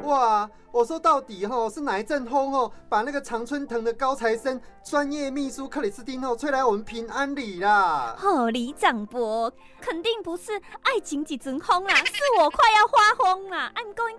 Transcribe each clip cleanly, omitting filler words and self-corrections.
哇，我说到底是哪一阵风把那个常春藤的高材生专业秘书克里斯汀吹来我们平安里啦？ 李长博，肯定不是爱情几阵风啦，是我快要发疯啦 ！I'm going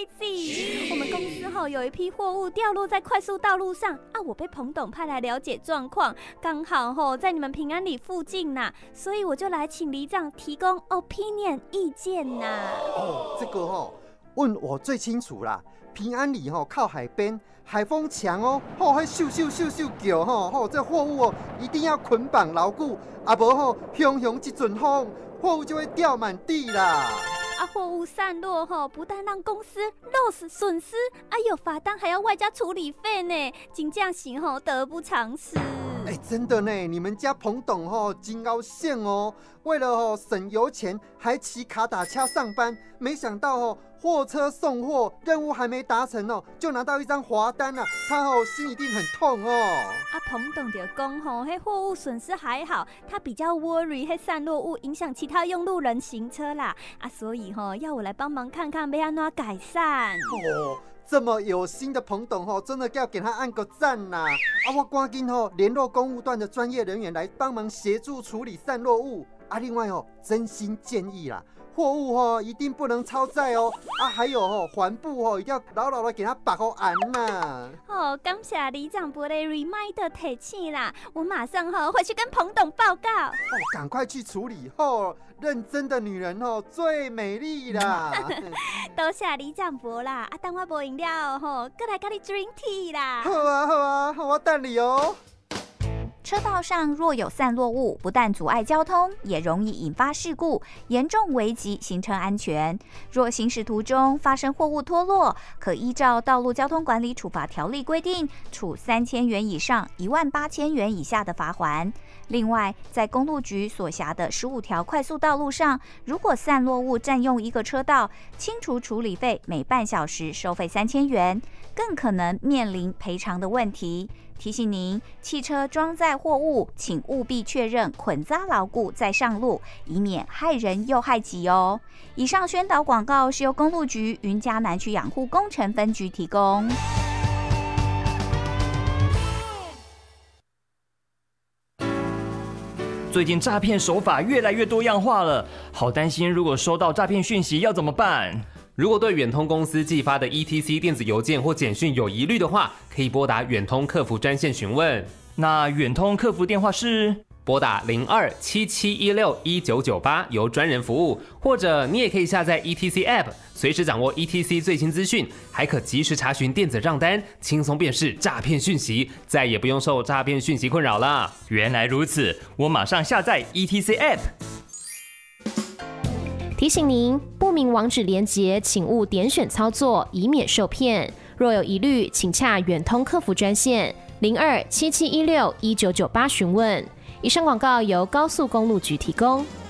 crazy。我们公司有一批货物掉落在快速道路上啊，我被彭董派来了解状况，刚好在你们平安里附近啦，所以我就来请里长提供 opinion 意见啦。 这个问我最清楚啦。平安里靠海边，海风强还咻咻咻咻叫这货物一定要捆绑牢固，啊无熊熊一阵风，货物就会掉满地啦。 货物散落不但让公司 loss 损失，有罚单还要外加处理费呢，真正是得不偿失。 真的呢，你们家彭董真高兴为了省油钱，还骑卡打车上班，没想到货车送货任务还没达成就拿到一张罚单啊，他心一定很痛彭董就说那货物损失还好，他比较 worry 那散落物影响其他用路人行车啦，所以要我来帮忙看看要怎么改善。 这么有心的彭董真的要给他按个赞啦！我赶紧联络公务段的专业人员来帮忙协助处理散落物另外真心建议啦，货物一定不能超载还有环部一定要牢牢的给它绑好安呐。 感谢里长伯的 reminder 提醒啦，我马上回去跟彭董报告。 赶快去处理认真的女人最美丽啦。 多谢里长伯啦，等我无饮料过来跟你 drink tea 啦。 好啊，我等你哦。 车道上若有散落物，不但阻碍交通，也容易引发事故，严重危及行车安全。若行驶途中发生货物脱落，可依照《道路交通管理处罚条例》规定，处3000元以上18000元以下的罚锾。另外，在公路局所辖的15条快速道路上，如果散落物占用一个车道，清除处理费每半小时收费3000元，更可能面临赔偿的问题。提醒您，汽车装载货物，请务必确认捆扎牢固再上路，以免害人又害己哦。以上宣导广告是由公路局云嘉南区养护工程分局提供。 最近诈骗手法越来越多样化了，好担心如果收到诈骗讯息要怎么办？ 如果对远通公司寄发的 ETC 电子邮件或简讯有疑虑的话，可以拨打远通客服专线询问。 那远通客服电话是拨打0277161998，由专人服务，或者你也可以下载 ETC App， 随时掌握 ETC 最新资讯，还可及时查询电子账单，轻松辨识诈骗讯息，再也不用受诈骗讯息困扰了。 原来如此，我马上下载 ETC App。 提醒您，不明网址连结请勿点选操作，以免受骗。若有疑虑，请洽远通客服专线0277161998询问。以上广告由高速公路局提供。